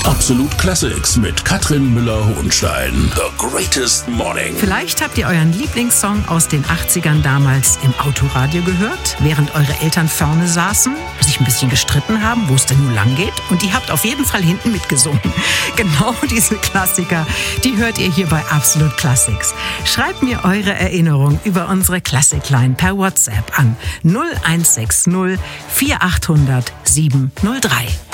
Absolut Classics mit Katrin Müller-Hohenstein. The Greatest Morning. Vielleicht habt ihr euren Lieblingssong aus den 80ern damals im Autoradio gehört, während eure Eltern vorne saßen, sich ein bisschen gestritten haben, wo es denn nun lang geht. Und ihr habt auf jeden Fall hinten mitgesungen. Genau diese Klassiker, die hört ihr hier bei Absolut Classics. Schreibt mir eure Erinnerung über unsere Classic-Line per WhatsApp an 0160 4800 703.